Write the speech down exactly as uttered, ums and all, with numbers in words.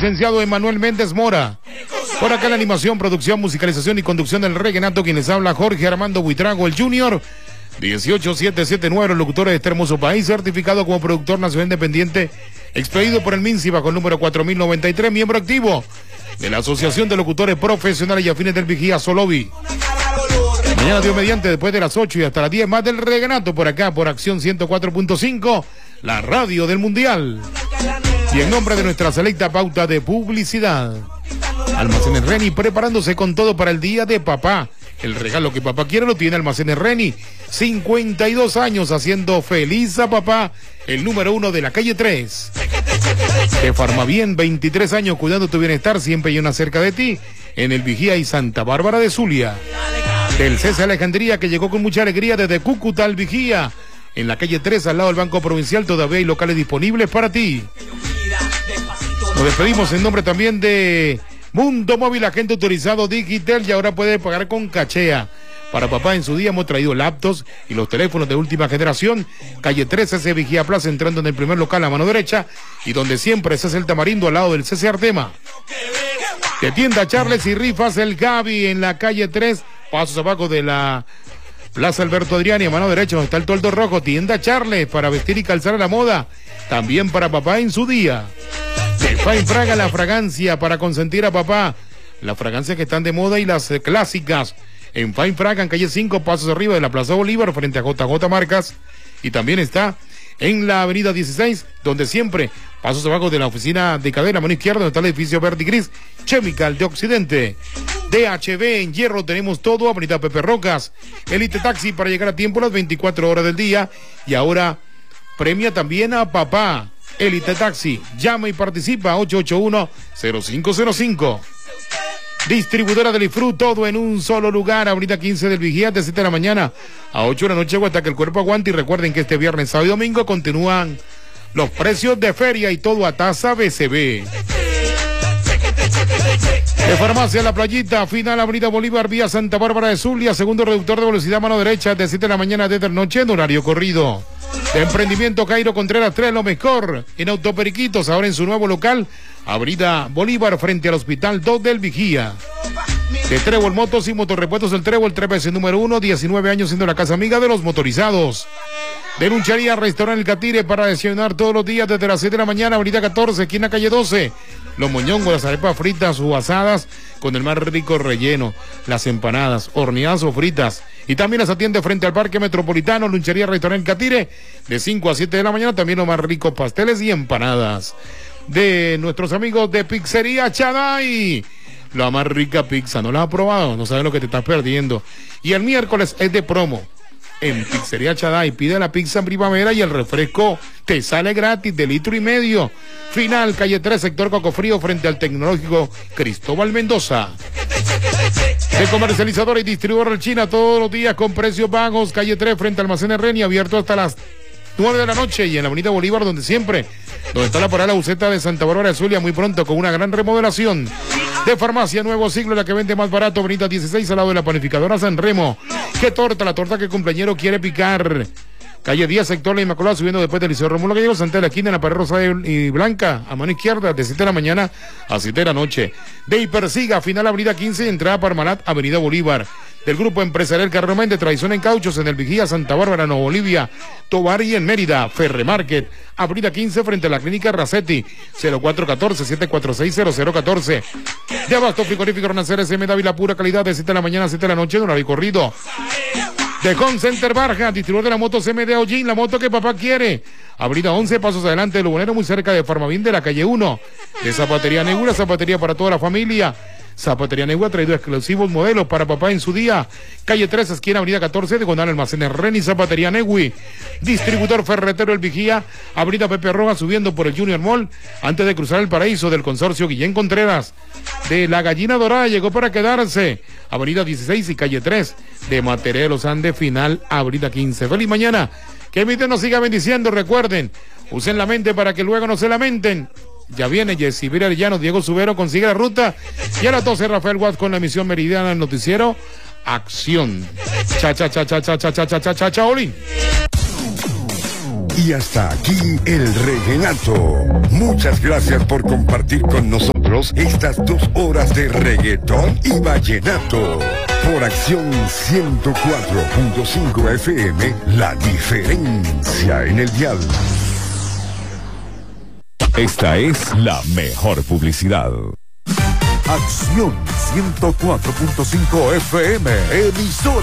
licenciado Emanuel Méndez Mora. Por acá la animación, producción, musicalización y conducción del Reguenato, quien les habla Jorge Armando Buitrago, el Junior. dieciocho siete siete nueve, los locutores de este hermoso país, certificado como productor nacional independiente, expedido por el MINSI bajo el número cuatro mil noventa y tres, miembro activo de la Asociación de Locutores Profesionales y Afines del Vigía Solobi. Mañana, Dios mediante, después de las ocho y hasta las diez, más del Reguenato por acá, por Acción ciento cuatro punto cinco, la radio del Mundial. Y en nombre de nuestra selecta pauta de publicidad, Almacenes Reni, preparándose con todo para el Día de Papá. El regalo que papá quiere lo tiene Almacenes Reni. cincuenta y dos años haciendo feliz a papá, el número uno de la calle tres. De Farmabien, veintitrés años cuidando tu bienestar, siempre hay una cerca de ti, en el Vigía y Santa Bárbara de Zulia. Del César Alejandría, que llegó con mucha alegría desde Cúcuta al Vigía, en la calle tres, al lado del Banco Provincial, todavía hay locales disponibles para ti. Nos despedimos en nombre también de Mundo Móvil, agente autorizado Digital, y ahora puede pagar con cachea. Para papá, en su día hemos traído laptops y los teléfonos de última generación. Calle tres, C C Vigía Plaza, entrando en el primer local a mano derecha, y donde siempre se hace el Tamarindo, al lado del C C Artema. De tienda Charles y Rifas el Gaby, en la calle tres, pasos abajo de la Plaza Alberto Adriani, a mano derecha, donde está el toldo rojo. Tienda Charles, para vestir y calzar a la moda, también para papá en su día. De Fine Fraga, la fragancia para consentir a papá, las fragancias que están de moda y las eh, clásicas. En Fine Fraga, en calle cinco, pasos arriba de la Plaza Bolívar, frente a J J Marcas. Y también está en la avenida dieciséis, donde siempre, pasos abajo de la oficina de cadena, mano izquierda, donde está el edificio verde y gris, Chemical de Occidente. D H B, en Hierro tenemos todo, avenida Pepe Rocas. Elite Taxi, para llegar a tiempo las veinticuatro horas del día. Y ahora premia también a papá. Elite Taxi, llama y participa, ocho ocho uno, cero cinco cero cinco. Distribuidora del Ifru, todo en un solo lugar, avenida quince del Vigía, de siete de la mañana a ocho de la noche, hasta que el cuerpo aguante. Y recuerden que este viernes, sábado y domingo continúan los precios de feria y todo a tasa B C B. De Farmacia La Playita, final avenida Bolívar, vía Santa Bárbara de Zulia, segundo reductor de velocidad, mano derecha, de siete de la mañana a diez de la noche, en horario corrido. De Emprendimiento Cairo Contreras tres, lo mejor en Autoperiquitos, ahora en su nuevo local, avenida Bolívar, frente al Hospital dos del Vigía. De Trébol Motos y Motorrepuestos el Trébol, tres veces número uno, diecinueve años siendo la casa amiga de los motorizados. De Lunchería Restaurante El Catire, para desayunar todos los días desde las siete de la mañana, avenida catorce, esquina calle doce. Los moñongos, las arepas fritas o asadas con el más rico relleno, las empanadas, horneadas o fritas. Y también las atiende frente al Parque Metropolitano, Lunchería Restaurante El Catire, de cinco a siete de la mañana, también los más ricos pasteles y empanadas. De nuestros amigos de Pizzería Chaday, la más rica pizza, ¿no la has probado? No sabes lo que te estás perdiendo. Y el miércoles es de promo. En Pizzería Chaday, pide la pizza en primavera y el refresco te sale gratis de litro y medio. Final, calle tres, sector Cocofrío, frente al Tecnológico Cristóbal Mendoza. De comercializador y distribuidor China, todos los días con precios bajos. Calle tres, frente al Almacenes Reni, abierto hasta las nueve de la noche. Y en la avenida Bolívar, donde siempre, donde está la parada buceta de Santa Bárbara de Zulia, muy pronto con una gran remodelación. De Farmacia Nuevo Siglo, la que vende más barato, avenida dieciséis, al lado de la panificadora San Remo. ¿Qué torta? La torta que el cumpleañero quiere picar. Calle diez, sector La Inmaculada, subiendo después del Liceo Romulo Gallegos, ante la esquina, en la pared rosa y blanca, a mano izquierda, de siete de la mañana a siete de la noche. De Hipersiga, final avenida quince, entrada Parmalat, avenida Bolívar. Del Grupo Empresarial Carrero Méndez, tradición en cauchos, en el Vigía, Santa Bárbara, Nueva Bolivia, Tobar y en Mérida. Ferremarket, avenida quince, frente a la clínica Racetti, cero cuatro uno cuatro, siete cuatro seis, cero cero uno cuatro. De Abasto Frigorífico Renacer S M Dávila, pura calidad, de siete de la mañana a siete de la noche, en horario corrido. De Home Center Barja, distribuidor de la moto C M D Ojin, la moto que papá quiere. Avenida once, pasos adelante de Lubonero, muy cerca de Farmabien, de la calle uno. De Zapatería Negura, zapatería para toda la familia. Zapatería Negua ha traído exclusivos modelos para papá en su día. Calle tres, esquina avenida catorce, diagonal Almacenes Reni, Zapatería Negui. Distribuidor Ferretero El Vigía, avenida Pepe Rojas, subiendo por el Junior Mall, antes de cruzar el paraíso, del consorcio Guillén Contreras. De La Gallina Dorada, llegó para quedarse, avenida dieciséis y calle tres. De Material Los Andes, final avenida quince. Feliz mañana, que mi Dios nos siga bendiciendo. Recuerden, usen la mente para que luego no se lamenten. Ya viene Yesibir Arellano, Diego Subero consigue la ruta. Y a las doce, Rafael Watts con la emisión meridiana del noticiero Acción. Cha, cha, cha, cha, cha, cha, cha, cha, cha, cha, chaolín. Y hasta aquí el Reguenato. Muchas gracias por compartir con nosotros. nosotros estas dos horas de reggaetón y vallenato. Por Acción ciento cuatro punto cinco F M, la diferencia en el dial. Esta es la mejor publicidad. Acción ciento cuatro punto cinco F M, emisora